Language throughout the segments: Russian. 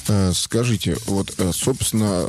Скажите, вот, собственно,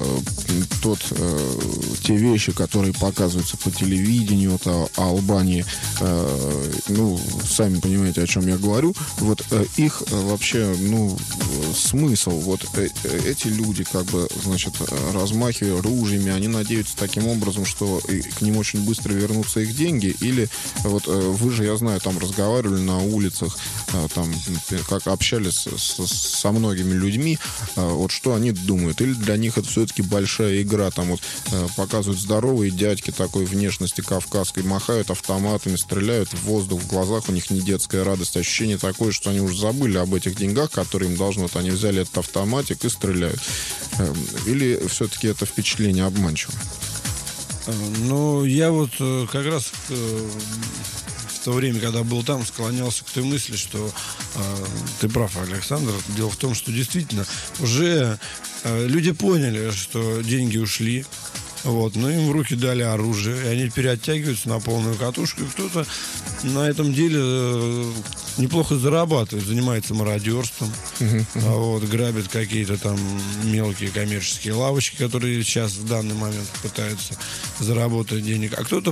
те вещи, которые показываются по телевидению, вот о Албании, ну, сами понимаете, о чем я говорю, вот их вообще, ну, смысл, вот эти люди, как бы, значит, размахивая ружьями, они надеются таким образом, что к ним очень быстро вернутся их деньги, или вот вы же, я знаю, там разговаривали на улицах, там, как общались со многими людьми, вот что они думают, или для них это все-таки большая игра, там вот показывают здоровые дядьки такой внешности кавказской, махают автоматами, стреляют в воздух, в глазах у них не детская радость, ощущение такое, что они уже забыли об этих деньгах, которые им должны, вот они взяли этот автоматик и стреляют. Или все-таки это впечатление обманчиво? Ну, я вот как раз в то время, когда был там, склонялся к той мысли, что ты прав, Александр. Дело в том, что действительно уже люди поняли, что деньги ушли. Вот, но им в руки дали оружие, и они теперь оттягиваются на полную катушку. И кто-то на этом деле неплохо зарабатывает, занимается мародерством, вот, грабит какие-то там мелкие коммерческие лавочки, которые сейчас в данный момент пытаются заработать денег. А кто-то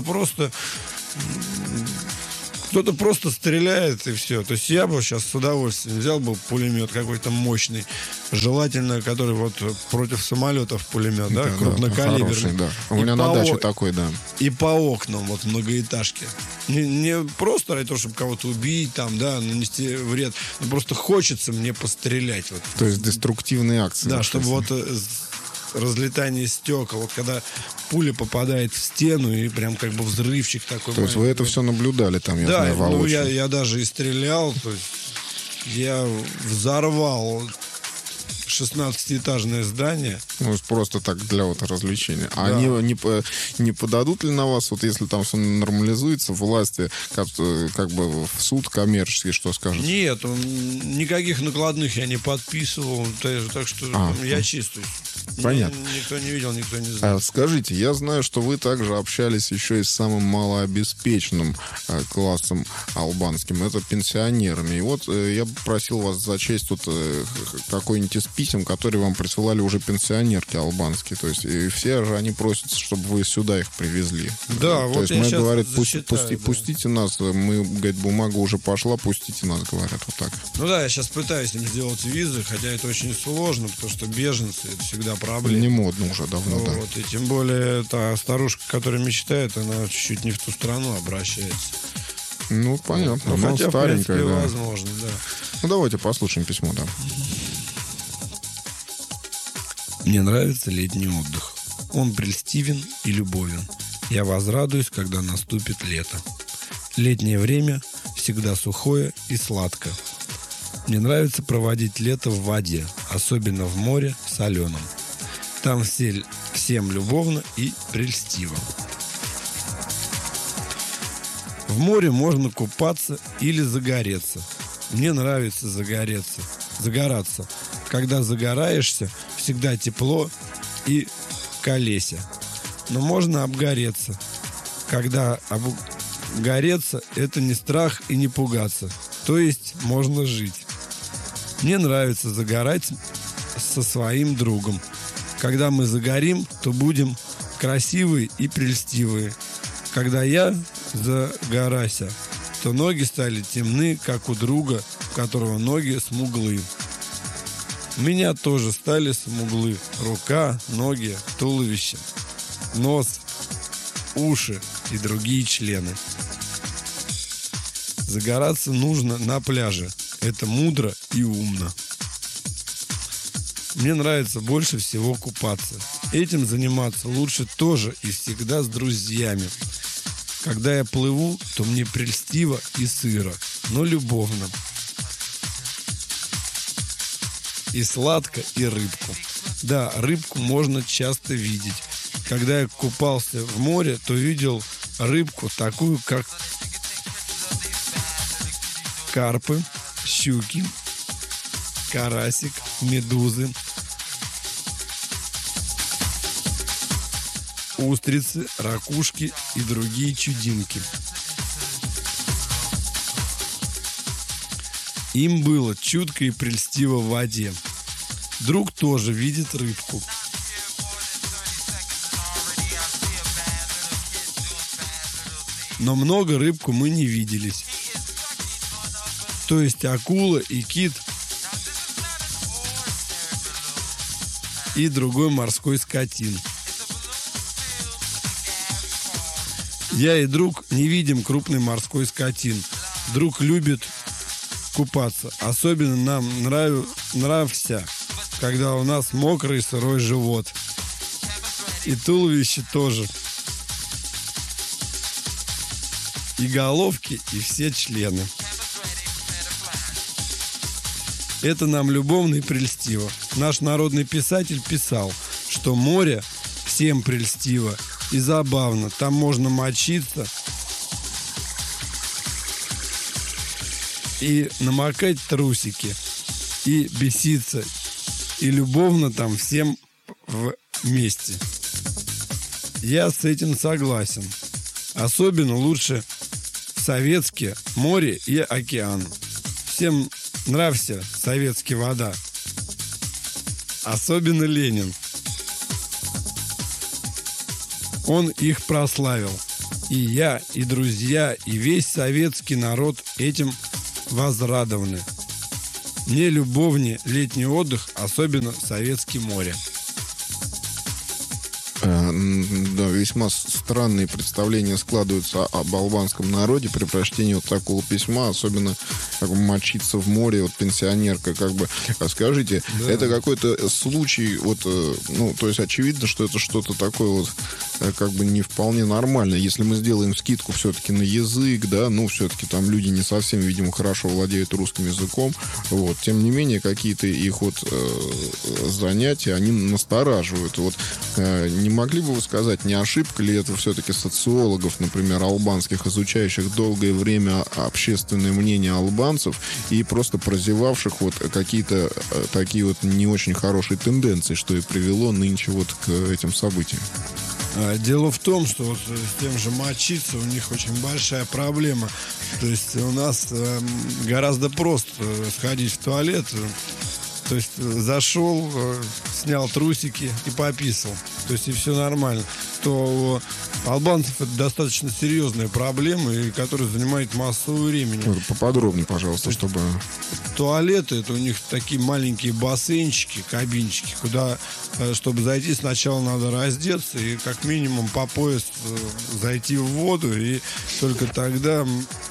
просто стреляет, и все. То есть я бы сейчас с удовольствием взял бы пулемет какой-то мощный, желательно, который вот против самолетов пулемет, да, крупнокалиберный. Хороший, да. У меня на даче такой, да. И по окнам, вот многоэтажки. Не просто ради того, чтобы кого-то убить, там, да, нанести вред, но просто хочется мне пострелять. Вот. То есть деструктивные акции. Да, чтобы вот разлетание стекол, вот когда пуля попадает в стену и прям как бы взрывчик такой. То есть вы это все наблюдали там, я знаю, воочию. Да, я даже и стрелял, то есть я взорвал 16-этажное здание. Ну, просто так для вот развлечения. А да. Они не подадут ли на вас, вот если там все нормализуется, власти как бы в суд коммерческий, что скажут? Нет, никаких накладных я не подписывал, так что я чистый. Понятно. Никто не видел, никто не знает. Скажите, я знаю, что вы также общались еще и с самым малообеспеченным классом албанским, это пенсионерами. И вот я просил вас зачесть вот какой-нибудь из писем, которые вам присылали уже пенсионерки албанские. То есть и все же они просят, чтобы вы сюда их привезли. Да, то вот есть мы, говорит, пустите нас, мы, говорит, бумага уже пошла, пустите нас, говорят, вот так. Ну да, я сейчас пытаюсь им сделать визы, хотя это очень сложно, потому что беженцы — это всегда проблема. Не модно уже давно, вот, да. Вот, и тем более та старушка, которая мечтает, она чуть-чуть не в ту страну обращается. Ну, понятно. Ну, хотя, старенькая, в принципе, да. возможно, да. Ну, давайте послушаем письмо, да. Мне нравится летний отдых. Он прельстивен и любовен. Я возрадуюсь, когда наступит лето. Летнее время всегда сухое и сладкое. Мне нравится проводить лето в воде, особенно в море соленом. Там всем любовно и прельстиво. В море можно купаться или загореться. Мне нравится загораться. Когда загораешься, всегда тепло и колеся. Но можно обгореться. Когда обгореться, это не страх и не пугаться. То есть можно жить. Мне нравится загорать со своим другом. Когда мы загорим, то будем красивые и прельстивые. Когда я загорася, то ноги стали темны, как у друга, у которого ноги смуглые. У меня тоже стали смуглы. Рука, ноги, туловище, нос, уши и другие члены. Загораться нужно на пляже. Это мудро и умно. Мне нравится больше всего купаться. Этим заниматься лучше тоже и всегда с друзьями. Когда я плыву, то мне прельстиво и сыро, но любовно. И сладко, и рыбку. Да, рыбку можно часто видеть. Когда я купался в море, то видел рыбку такую, как карпы, щуки, карасик, медузы, устрицы, ракушки и другие чудинки. Им было чутко и прельстиво в воде. Друг тоже видит рыбку. Но много рыбку мы не виделись. То есть акула и кит и другой морской скотин. Я и друг не видим крупный морской скотин. Друг любит купаться. Особенно нам нравится, когда у нас мокрый сырой живот. И туловище тоже. И головки, и все члены. Это нам любовно и прельстиво. Наш народный писатель писал, что море всем прельстиво и забавно. Там можно мочиться и намокать трусики, и беситься, и любовно там всем вместе. Я с этим согласен. Особенно лучше советские море и океан. Всем нравится советская вода. Особенно Ленин. Он их прославил. И я, и друзья, и весь советский народ этим возрадованы. Мне любовнее летний отдых, особенно советское море. Да, весьма странные представления складываются об албанском народе при прочтении вот такого письма, особенно как бы мочиться в море, вот пенсионерка, как бы. А скажите, да, это какой-то случай, вот, ну, то есть очевидно, что это что-то такое вот как бы не вполне нормально. Если мы сделаем скидку все-таки на язык, да, ну, все-таки там люди не совсем, видимо, хорошо владеют русским языком, вот, тем не менее, какие-то их вот занятия, они настораживают. Вот не могли бы вы сказать, не ошибка ли это все-таки социологов, например, албанских, изучающих долгое время общественное мнение албанцев и просто прозевавших вот какие-то такие вот не очень хорошие тенденции, что и привело нынче вот к этим событиям? Дело в том, что вот с тем же мочиться у них очень большая проблема. То есть у нас гораздо просто сходить в туалет. То есть зашел, снял трусики и пописал. То есть и все нормально. То у албанцев это достаточно серьезная проблема, и которая занимает массу времени. Поподробнее, пожалуйста, чтобы... Туалеты, это у них такие маленькие бассейнчики, кабинчики, куда, чтобы зайти, сначала надо раздеться и как минимум по пояс зайти в воду, и только тогда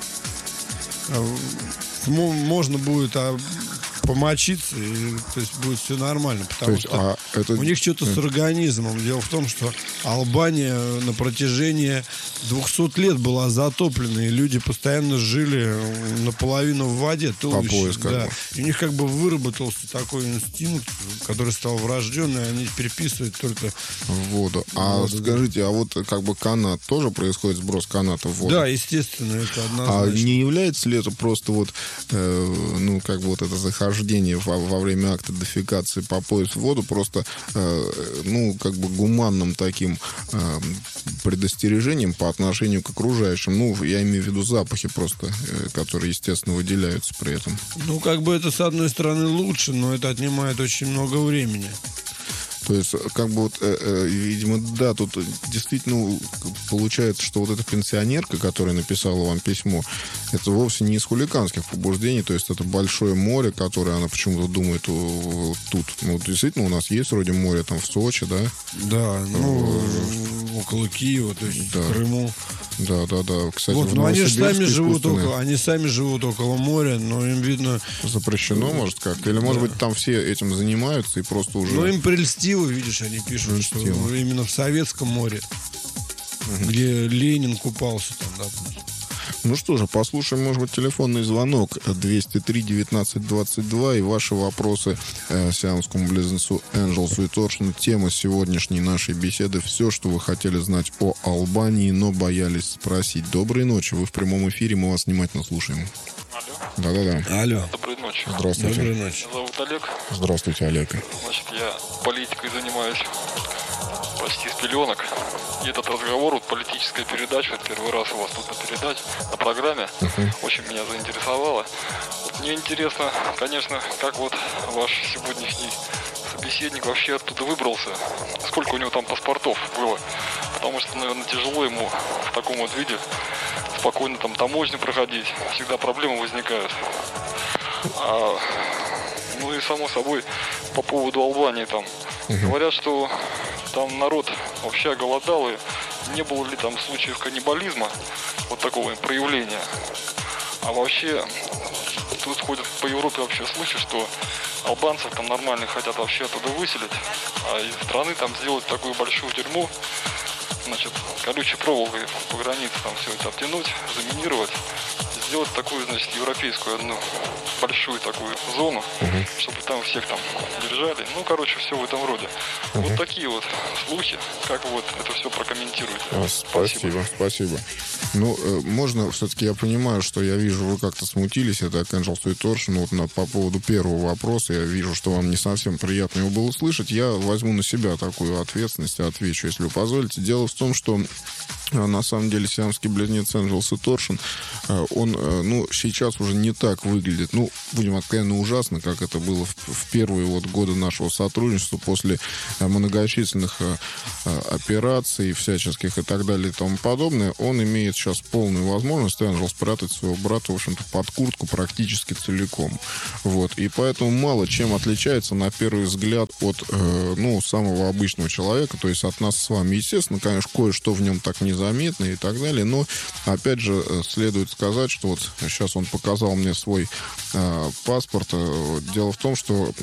можно будет помочиться, и, то есть будет все нормально, потому что у них что-то с организмом. Дело в том, что Албания на протяжении 200 лет была затоплена, и люди постоянно жили наполовину в воде, по пояс, да. И у них как бы выработался такой инстинкт, который стал врожденный, они переписывают только в воду. Скажите, а вот как бы канат, тоже происходит сброс каната в воду? Да, естественно, это однозначно. А не является ли это просто вот, ну, как бы вот это захождение во время акта дефекации по пояс в воду просто, ну, как бы гуманным таким предостережением по отношению к окружающим? Ну, я имею в виду запахи просто, которые, естественно, выделяются при этом. Ну, как бы это, с одной стороны, лучше, но это отнимает очень много времени. То есть, как бы вот, видимо, да, тут действительно получается, что вот эта пенсионерка, которая написала вам письмо, это вовсе не из хулиганских побуждений, то есть это большое море, которое она почему-то думает тут. Ну, действительно, у нас есть вроде море там в Сочи, да? Да, ну, около Киева, то есть в Крыму. Да. Кстати, вот, но они же сами живут около моря, но им видно... Запрещено, может, как-то? Или, может быть, там все этим занимаются и просто уже... Ну, им прельстиво, видишь, они пишут, что именно в Советском море, где Ленин купался там, да. Ну что же, послушаем, может быть, телефонный звонок 203-19-22 и ваши вопросы сиамскому близнецу Энджелсу и Торшину. Тема сегодняшней нашей беседы — все, что вы хотели знать о Албании, но боялись спросить. Доброй ночи, вы в прямом эфире, мы вас внимательно слушаем. Алло. Да. Алло. Доброй ночи. Здравствуйте. Доброй ночи. Меня зовут Олег. Здравствуйте, Олег. Значит, я политикой занимаюсь. почти с пеленок. И этот разговор, вот политическая передача, вот первый раз у вас тут на программе, очень меня заинтересовало. Вот мне интересно, конечно, как вот ваш сегодняшний собеседник вообще оттуда выбрался, сколько у него там паспортов было, потому что, наверное, тяжело ему в таком вот виде спокойно там таможню проходить, всегда проблемы возникают. Ну и само собой по поводу Албании там говорят, что там народ вообще голодал, и не было ли там случаев каннибализма, вот такого проявления. А вообще тут ходят по Европе вообще слухи, что албанцев там нормально хотят вообще оттуда выселить, а из страны там сделать такую большую тюрьму, значит, колючей проволокой по границе там все это обтянуть, заминировать, сделать такую, значит, европейскую одну большую такую зону, чтобы там всех там держали. Ну, короче, все в этом роде. Вот такие вот слухи. Как вот это все прокомментируете? Спасибо. Ну, можно, все-таки я понимаю, что я вижу, вы как-то смутились, это Angel Street Torsion, вот по поводу первого вопроса, я вижу, что вам не совсем приятно его было слышать, я возьму на себя такую ответственность и отвечу, если вы позволите. Дело в том, что на самом деле сиамский близнец Angel Street Torsion, он, ну, сейчас уже не так выглядит, ну, будем откровенно, ужасно, как это было в первые вот годы нашего сотрудничества после многочисленных операций всяческих и так далее и тому подобное. Он имеет сейчас полную возможность, Angel, спрятать своего брата, в общем-то, под куртку практически целиком. Вот. И поэтому мало чем отличается на первый взгляд от, ну, самого обычного человека, то есть от нас с вами. Естественно, конечно, кое-что в нем так незаметно и так далее, но, опять же, следует сказать, что вот сейчас он показал мне свой паспорт. Дело в том, что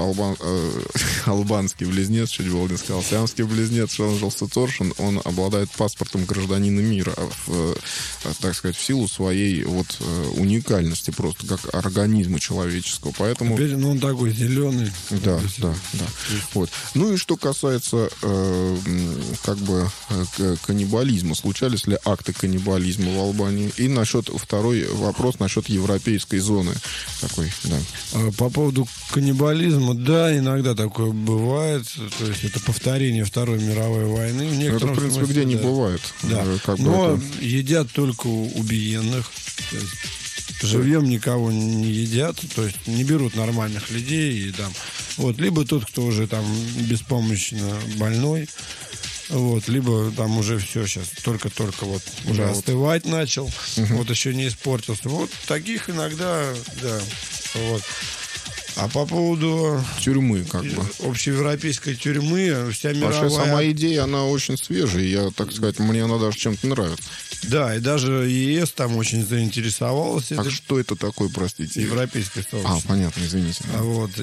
албанский близнец, чуть было не сказал, сиамский близнец Angel Street Torsion, он обладает паспортом гражданина мира, так сказать, в силу своей вот уникальности просто как организма человеческого. Поэтому... Теперь, ну, он такой зеленый. Да. Вот. Ну и что касается как бы каннибализма. Случались ли акты каннибализма в Албании? И второй вопрос насчет европейской зоны. Такой, да. По поводу каннибализма, да, иногда такое бывает. То есть это повторение Второй мировой войны. Это, в принципе, где не бывает. Да. Но едят только убиенных. То есть живьем никого не едят, то есть не берут нормальных людей. И, там, вот, либо тот, кто уже там беспомощно больной, вот, либо там уже все сейчас только-только вот уже остывать начал, вот еще не испортился. Вот таких иногда, да, вот. А по поводу тюрьмы, как бы. Общеевропейской тюрьмы, вся мировая... Вообще, сама идея, она очень свежая, я, так сказать, мне она даже чем-то нравится. Да, и даже ЕС там очень заинтересовалась. А что это такое, простите? Европейское сообщество. Понятно, извините. Вот,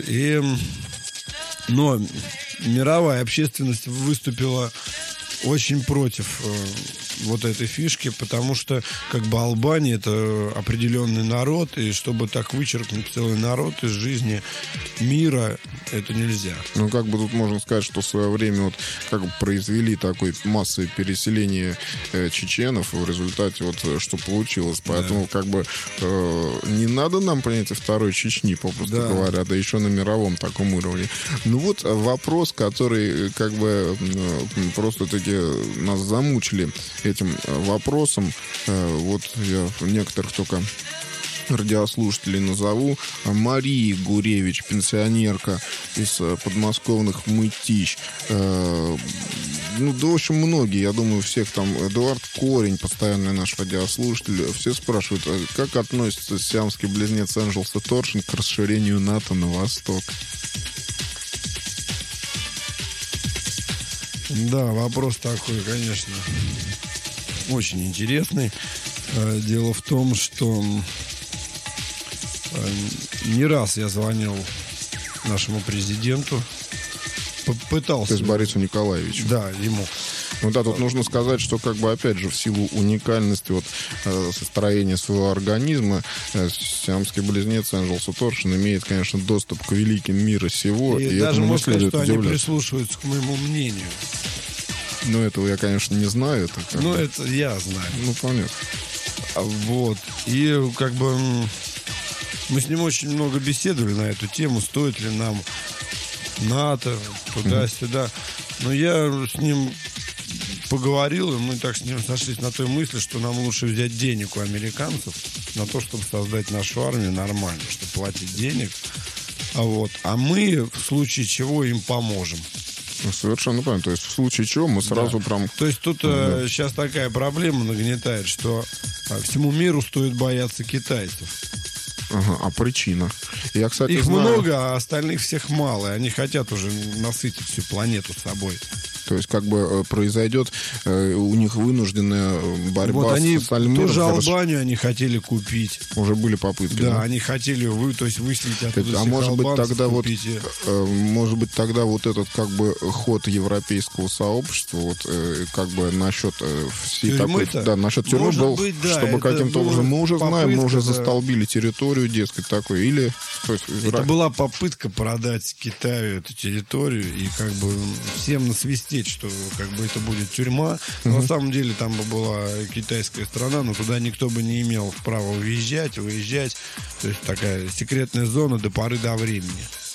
но мировая общественность выступила очень против вот этой фишки, потому что как бы Албания — это определенный народ, и чтобы так вычеркнуть целый народ из жизни мира, это нельзя. Ну, как бы тут можно сказать, что в свое время вот как бы произвели такое массовое переселение чеченов, в результате вот что получилось. Поэтому как бы не надо нам, понимаете, второй Чечни, попросту говоря, да еще на мировом таком уровне. Ну вот вопрос, который как бы просто-таки нас замучили этим вопросом. Вот я некоторых только радиослушателей назову. Мария Гуревич, пенсионерка из подмосковных Мытищ. Ну, да, в общем, многие, я думаю, всех там. Эдуард Корень, постоянный наш радиослушатель, все спрашивают, как относится сиамский близнец Angel Street Torsion к расширению НАТО на восток? Да, вопрос такой, конечно, очень интересный. Дело в том, что не раз я звонил нашему президенту, пытался... То есть Борису Николаевичу? Да, ему. Ну да, тут нужно сказать, что как бы опять же в силу уникальности вот состроения своего организма сиамский близнец Angel Street Torsion имеет, конечно, доступ к великим мира сего. И даже можно сказать, что они прислушиваются к моему мнению. Ну, этого я, конечно, не знаю. Это я знаю. Ну, понятно. Вот. И как бы мы с ним очень много беседовали на эту тему, стоит ли нам НАТО, туда-сюда. Но я с ним поговорил, и мы так с ним сошлись на той мысли, что нам лучше взять денег у американцев на то, чтобы создать нашу армию нормально, чтобы платить денег. А мы в случае чего им поможем. Совершенно правильно. То есть в случае чего мы сразу прям... То есть тут сейчас такая проблема нагнетает, что всему миру стоит бояться китайцев. Ага, а причина? Я, кстати, их знаю... много, а остальных всех мало. И они хотят уже насытить всю планету собой. То есть как бы произойдет у них вынужденная борьба с остальным миром. Тоже Албанию они хотели купить. Уже были попытки. Да, они хотели выселить оттуда. А может быть тогда купить. может быть тогда вот этот как бы ход европейского сообщества вот как бы насчет всей такой, насчет тюрьмы был, быть, чтобы каким-то образом мы уже знаем, мы уже застолбили территорию, дескать, такой, или то есть, это была попытка продать Китаю эту территорию и как бы всем насвистеть, что как бы это будет тюрьма. Но на самом деле там бы была китайская страна, но туда никто бы не имел права въезжать, выезжать. То есть такая секретная зона до поры до времени.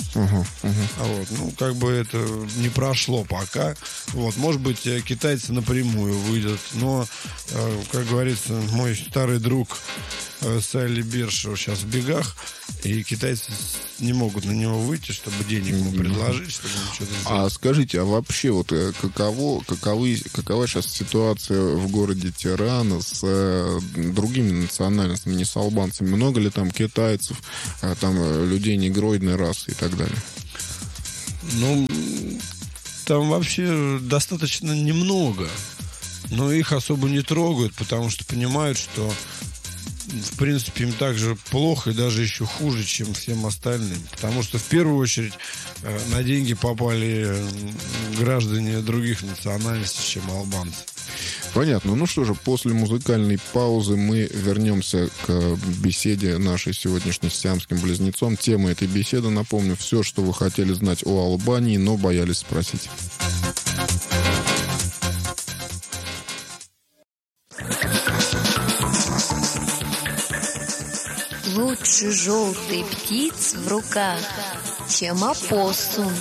Как бы это не прошло пока. Может быть, китайцы напрямую выйдут. Но, как говорится, мой старый друг Салли Бирш сейчас в бегах, и китайцы не могут на него выйти, чтобы денег ему предложить, чтобы он что-то сделал. А скажите, а вообще вот какова сейчас ситуация в городе Тирана с другими национальностями, не с албанцами? Много ли там китайцев, там людей негроидной расы и так далее? Там вообще достаточно немного. Но их особо не трогают, потому что понимают, что в принципе, им так же плохо и даже еще хуже, чем всем остальным. Потому что в первую очередь на деньги попали граждане других национальностей, чем албанцы. Понятно. Ну что же, после музыкальной паузы мы вернемся к беседе нашей сегодняшней с сиамским близнецом. Тема этой беседы, напомню, все, что вы хотели знать о Албании, но боялись спросить. Лучше желтый птиц в руках, чем опоссум